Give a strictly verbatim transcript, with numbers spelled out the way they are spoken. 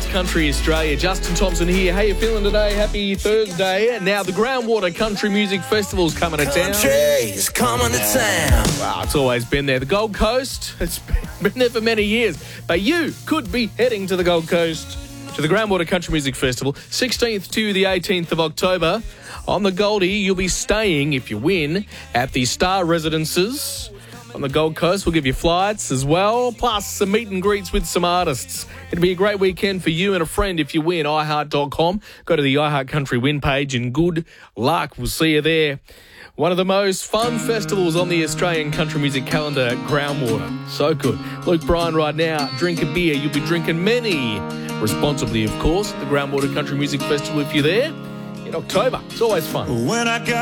Arts Country Australia. Justin Thompson here. How you feeling today? Happy Thursday. Now, the Groundwater Country Music Festival's coming to town. Country's coming to town. Wow, it's always been there. The Gold Coast, it's been there for many years. But you could be heading to the Gold Coast to the Groundwater Country Music Festival, sixteenth to the eighteenth of October. On the Goldie, you'll be staying, if you win, at the Star Residences on the Gold Coast. We'll give you flights as well, plus some meet and greets with some artists. It'll be a great weekend for you and a friend if you win. i heart dot com. Go to the iHeart Country win page and good luck. We'll see you there. One of the most fun festivals on the Australian country music calendar, Groundwater. So good. Luke Bryan right now. Drink a beer. You'll be drinking many. Responsibly, of course. The Groundwater Country Music Festival if you're there in October. It's always fun. When I got